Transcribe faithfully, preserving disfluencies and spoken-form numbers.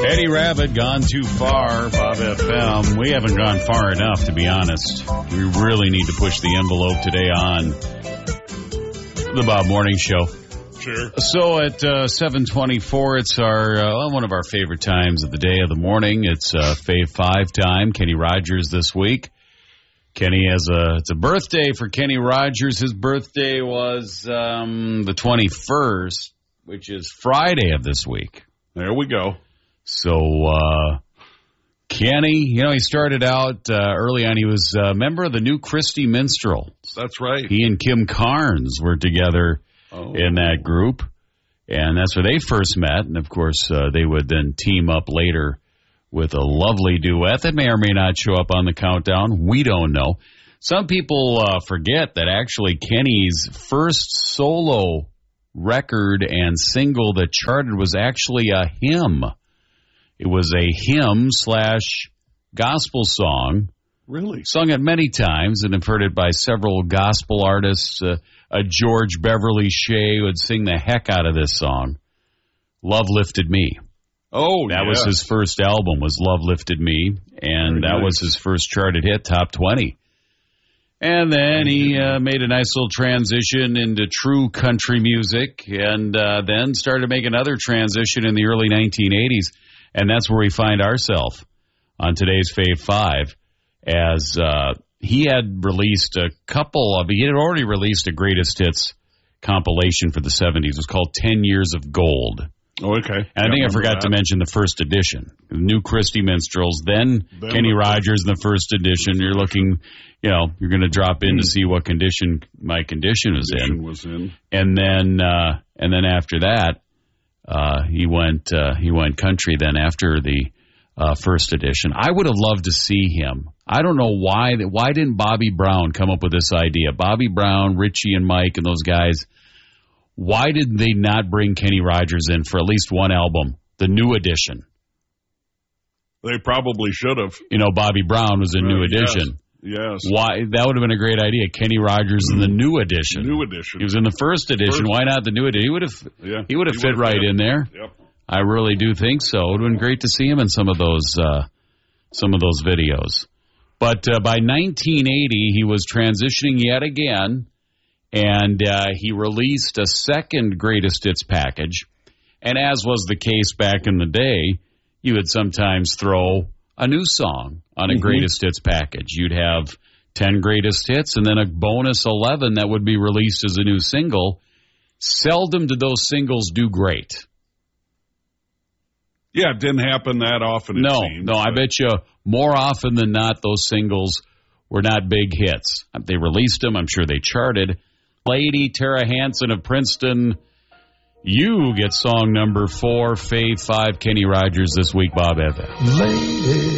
Eddie Rabbitt, Gone Too Far, Bob F M. We haven't gone far enough, to be honest. We really need to push the envelope today on the Bob Morning Show. Sure. So at uh, seven twenty-four, it's our uh, one of our favorite times of the day of the morning. It's uh, Fave Five time. Kenny Rogers this week. Kenny has a it's a birthday for Kenny Rogers. His birthday was um, the twenty-first, which is Friday of this week. There we go. So, uh, Kenny, you know, he started out uh, early on. He was a member of the New Christy Minstrels. That's right. He and Kim Carnes were together oh. in that group, and that's where they first met. And, of course, uh, they would then team up later with a lovely duet that may or may not show up on the countdown. We don't know. Some people uh, forget that actually Kenny's first solo record and single that charted was actually a hymn. It was a hymn slash gospel song. Really? Sung it many times, and I've heard it by several gospel artists. Uh, a George Beverly Shea would sing the heck out of this song. Love Lifted Me. Oh, That yeah. was his first album, was Love Lifted Me, and Very that nice. was his first charted hit, top twenty. And then he uh, made a nice little transition into true country music, and uh, then started to make another transition in the early nineteen eighties. And that's where we find ourselves on today's Fave Five, as uh, he had released a couple of, he had already released a greatest hits compilation for the seventies. It was called ten years of gold. Oh, okay. And I think I forgot that. to mention the first edition, New Christy Minstrels, then, then Kenny Rogers in the first edition. You're looking, you know, you're going to drop in mm. to see what condition my condition was condition in. Was in. And then, uh, and then after that, Uh, he went uh, he went country then after the uh, first edition. I would have loved to see him. I don't know why. Why didn't Bobby Brown come up with this idea? Bobby Brown, Richie and Mike and those guys, why did they not bring Kenny Rogers in for at least one album, the new edition? They probably should have. You know, Bobby Brown was a uh, new yes. edition. Yes. Why? That would have been a great idea. Kenny Rogers in the new edition. New edition. He was in the first edition. First. Why not the new edition? He would have. Yeah. He would have he fit right fit. in there. Yep. I really do think so. It would have been great to see him in some of those uh, some of those videos. But uh, by nineteen eighty, he was transitioning yet again, and uh, he released a second greatest hits package. And as was the case back in the day, you would sometimes throw a new song on a mm-hmm. greatest hits package. You'd have ten greatest hits and then a bonus eleven that would be released as a new single. Seldom did those singles do great. Yeah, it didn't happen that often. It No, seems, no, but. I bet you more often than not those singles were not big hits. They released them. I'm sure they charted. Lady Tara Hanson of Princeton, you get song number four, Fave Five, Kenny Rogers this week, Bob F M. Lady.